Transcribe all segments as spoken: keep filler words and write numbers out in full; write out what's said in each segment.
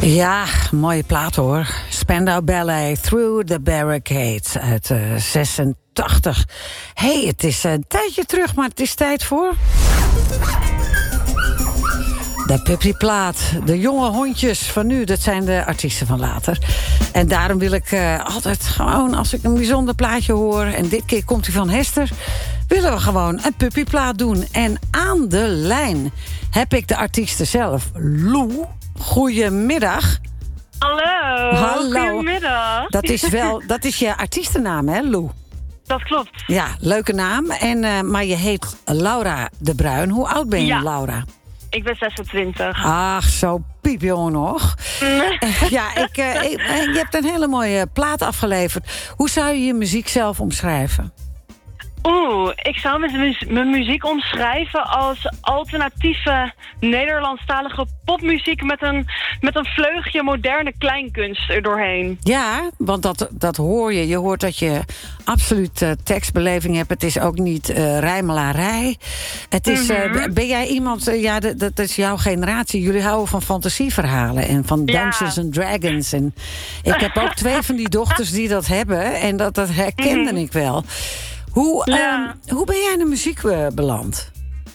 Ja, mooie plaat hoor. Spandau Ballet, Through the Barricades uit uh, zesentachtig. Hé, hey, het is een tijdje terug, maar het is tijd voor... de puppyplaat. De jonge hondjes van nu, dat zijn de artiesten van later. En daarom wil ik uh, altijd gewoon, als ik een bijzonder plaatje hoor... en dit keer komt hij van Hester... willen we gewoon een puppyplaat doen. En aan de lijn heb ik de artiesten zelf. Lou, goedemiddag. Hallo, Hallo. Goedemiddag. Dat is wel, dat is je artiestennaam, hè, Lou? Dat klopt. Ja, leuke naam. En, uh, maar je heet Laura de Bruin. Hoe oud ben je, ja. Laura? Ik ben zesentwintig. Ach, zo piepjong nog. Ja, ik, uh, ik, je hebt een hele mooie plaat afgeleverd. Hoe zou je je muziek zelf omschrijven? Oeh, ik zou mijn, mu- mijn muziek omschrijven als alternatieve Nederlandstalige popmuziek met een, met een vleugje moderne kleinkunst erdoorheen. Ja, want dat, dat hoor je. Je hoort dat je absoluut uh, tekstbeleving hebt. Het is ook niet uh, rijmelarij. Het is, uh, mm-hmm. Ben jij iemand, uh, ja, dat, dat is jouw generatie. Jullie houden van fantasieverhalen en van Dungeons ja. and Dragons. En ik heb ook twee van die dochters die dat hebben. En dat, dat herkende mm-hmm. ik wel. Hoe, ja. um, hoe ben jij in de muziek uh, beland?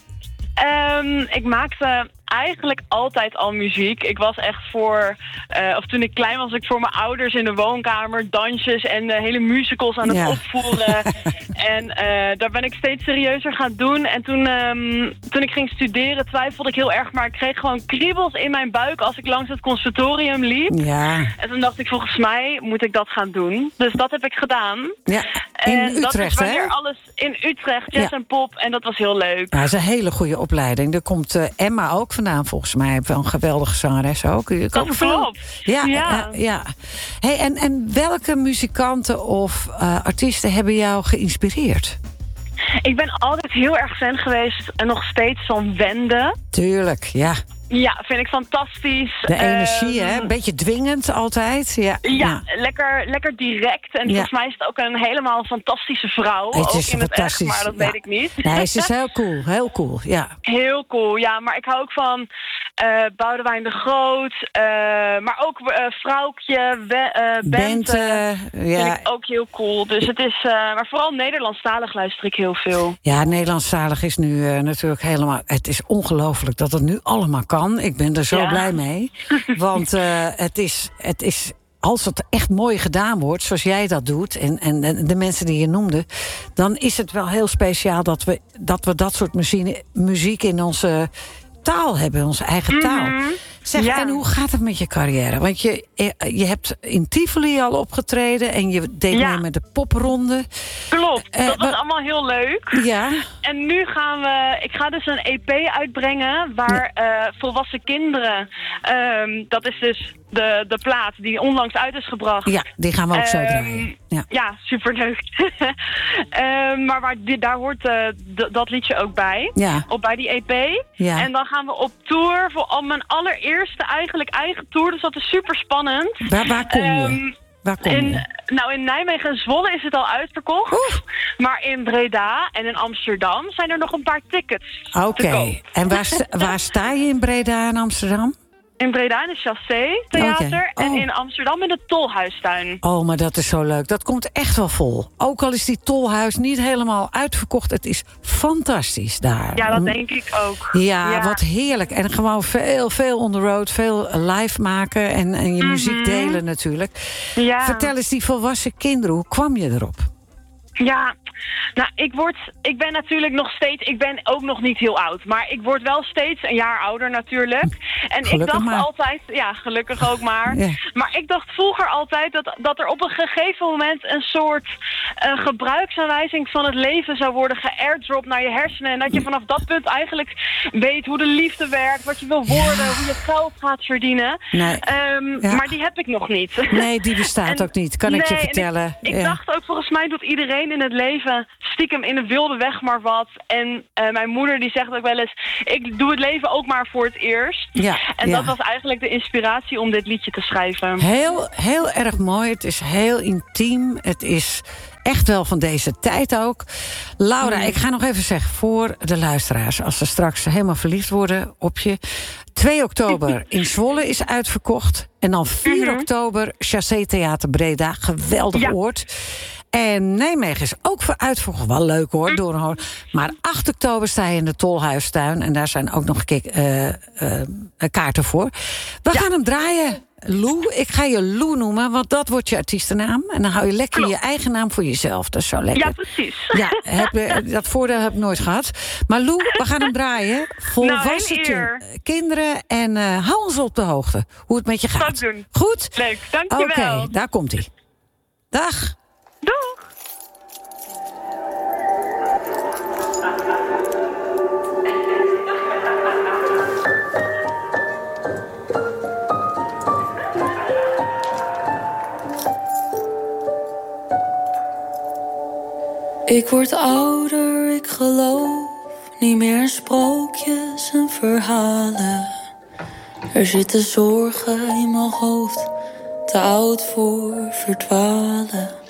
Um, ik maakte eigenlijk altijd al muziek. Ik was echt voor, uh, of toen ik klein was, ik voor mijn ouders in de woonkamer dansjes en uh, hele musicals aan het ja. opvoeren. En uh, daar ben ik steeds serieuzer gaan doen. En toen, um, toen ik ging studeren twijfelde ik heel erg, maar ik kreeg gewoon kriebels in mijn buik als ik langs het conservatorium liep. Ja. En toen dacht ik, volgens mij moet ik dat gaan doen. Dus dat heb ik gedaan. Ja, in en Utrecht, dat is hè? alles in Utrecht, jazz ja. en pop. En dat was heel leuk. Ja, dat is een hele goede opleiding. Er komt uh, Emma ook vandaan, volgens mij. Wel een geweldige zangeres ook. Je dat klopt. Ja, ja. Uh, ja. Hey, en, en welke muzikanten of uh, artiesten hebben jou geïnspireerd? Ik ben altijd heel erg fan geweest en nog steeds van Wende. Tuurlijk, ja. Ja, vind ik fantastisch. De energie, um, hè? Een beetje dwingend altijd. Ja, ja, ja. Lekker, lekker direct. En ja. volgens mij is het ook een helemaal fantastische vrouw. Het ook is in fantastisch. Het echt, maar dat ja. weet ik niet. Nee, ze is heel cool. Heel cool, ja. Heel cool, ja. Maar ik hou ook van uh, Boudewijn de Groot. Uh, maar ook uh, Vrouwtje, we, uh, Bente. Bente, ja. Vind ik ook heel cool. Dus het is... Uh, maar vooral Nederlandstalig luister ik heel veel. Ja, Nederlandstalig is nu uh, natuurlijk helemaal... Het is ongelooflijk dat het nu allemaal kan. Ik ben er zo ja. blij mee. Want uh, het, is, het is, als het echt mooi gedaan wordt, zoals jij dat doet... en, en, en de mensen die je noemde... dan is het wel heel speciaal dat we dat, we dat soort muziek, muziek in onze taal hebben. Onze eigen taal. Mm-hmm. Zeg, ja. En hoe gaat het met je carrière? Want je, je hebt in Tivoli al opgetreden... en je deed ja. mee met de popronde. Klopt, uh, dat was maar, allemaal heel leuk. Ja. En nu gaan we... Ik ga dus een E P uitbrengen... waar ja. uh, volwassen kinderen... Um, dat is dus de, de plaat die onlangs uit is gebracht. Ja, die gaan we ook um, zo draaien. Ja, ja superleuk. um, maar waar, die, daar hoort uh, d- dat liedje ook bij. Ja. Op bij die E P. Ja. En dan gaan we op tour voor al mijn allereerste eigenlijk eigen tour. Dus dat is super spannend. Waar, waar kom je? Um, waar kom in, je? Nou, in Nijmegen en Zwolle is het al uitverkocht. Oef. Maar in Breda en in Amsterdam zijn er nog een paar tickets. Oké. Okay. En waar, sta, waar sta je in Breda en Amsterdam? In Breda in het Chassé Theater okay. oh. en in Amsterdam in de Tolhuistuin. Oh, maar dat is zo leuk. Dat komt echt wel vol. Ook al is die Tolhuis niet helemaal uitverkocht. Het is fantastisch daar. Ja, dat denk ik ook. Ja, ja. Wat heerlijk. En gewoon veel, veel on the road. Veel live maken en, en je mm-hmm. muziek delen natuurlijk. Ja. Vertel eens, die volwassen kinderen. Hoe kwam je erop? Ja, nou, ik word, ik ben natuurlijk nog steeds, ik ben ook nog niet heel oud, maar ik word wel steeds een jaar ouder natuurlijk. En gelukkig ik dacht maar. altijd, ja, gelukkig ook maar, ja. maar ik dacht vroeger altijd dat, dat er op een gegeven moment een soort uh, gebruiksaanwijzing van het leven zou worden geairdropt naar je hersenen. En dat je vanaf dat punt eigenlijk weet hoe de liefde werkt, wat je wil worden, ja. hoe je geld gaat verdienen. Nee. Um, ja. Maar die heb ik nog niet. Nee, die bestaat en, ook niet, kan nee, ik je vertellen. Ik, ik ja. dacht ook, volgens mij doet iedereen in het leven leven stiekem in de wilde weg maar wat. En uh, mijn moeder die zegt ook wel eens, ik doe het leven ook maar voor het eerst. Ja, en ja. dat was eigenlijk de inspiratie om dit liedje te schrijven. Heel, heel erg mooi. Het is heel intiem. Het is echt wel van deze tijd ook. Laura, mm. ik ga nog even zeggen voor de luisteraars, als ze straks helemaal verliefd worden op je. twee oktober in Zwolle is uitverkocht. En dan vier mm-hmm. oktober Chassé Theater Breda. Geweldig ja. oord. En Nijmegen is ook voor uitverkocht. Wel leuk hoor, door maar acht oktober sta je in de Tolhuistuin. En daar zijn ook nog een keer uh, uh, kaarten voor. We ja. gaan hem draaien. Lou, ik ga je Lou noemen, want dat wordt je artiestennaam. En dan hou je lekker Klopt. je eigen naam voor jezelf. Dat is zo lekker. Ja, precies. Ja, heb, dat voordeel heb ik nooit gehad. Maar Lou, we gaan hem draaien. Volwassen nou, kinderen. En uh, hou ons op de hoogte hoe het met je gaat. Zal ik doen. Goed? Leuk, dankjewel. Oké, okay, daar komt hij. Dag. Doeg. Ik word ouder, ik geloof niet meer in sprookjes en verhalen. Er zitten zorgen in mijn hoofd, te oud voor verdwalen.